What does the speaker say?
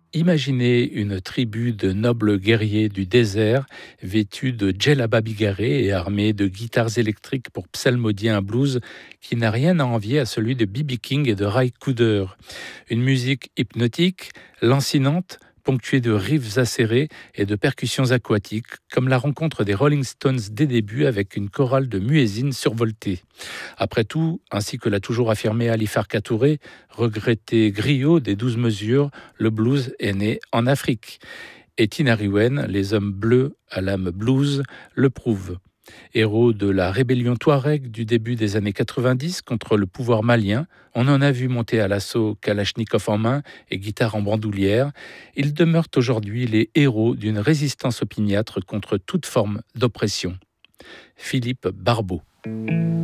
Imaginez une tribu de nobles guerriers du désert, vêtus de djellaba bigarrés et armés de guitares électriques pour psalmodier un blues qui n'a rien à envier à celui de B.B. King et de Ry Cooder. Une musique hypnotique, lancinante, ponctuée de riffs acérés et de percussions aquatiques, comme la rencontre des Rolling Stones des débuts avec une chorale de muezzins survoltés. Après tout, ainsi que l'a toujours affirmé Ali Farka Touré, regretté griot des 12 mesures, le blues est né en Afrique. Et Tinariwen, les hommes bleus à l'âme blues, le prouvent. Héros de la rébellion touareg du début des années 90 contre le pouvoir malien, on en a vu monter à l'assaut Kalachnikov en main et guitare en bandoulière. Ils demeurent aujourd'hui les héros d'une résistance opiniâtre contre toute forme d'oppression. Philippe Barbeau.